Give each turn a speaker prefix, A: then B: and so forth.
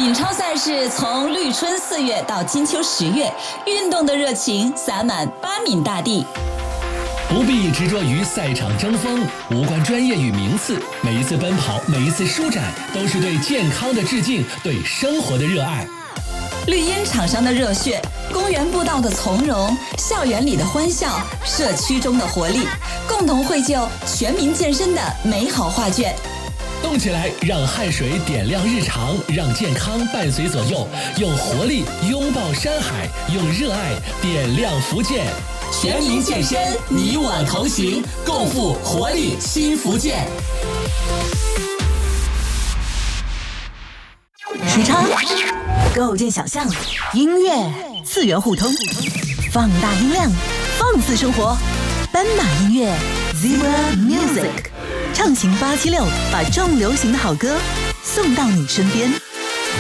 A: 锦超赛事从绿春4月到金秋10月，运动的热情洒满8闽大地。
B: 不必执着于赛场争锋，无关专业与名次，每一次奔跑，每一次舒展，都是对健康的致敬，对生活的热爱。
A: 绿茵场上的热血，公园步道的从容，校园里的欢笑，社区中的活力，共同绘就全民健身的美好画卷。
B: 动起来，让汗水点亮日常，让健康伴随左右，用活力拥抱山海，用热爱点亮福建。全民健身，你我同行，共赴活力新福建。
C: 时差，构建想象，音乐次元互通，放大音量，放肆生活，斑马音乐 Zebra Music， 畅行876，把重流行的好歌送到你身边。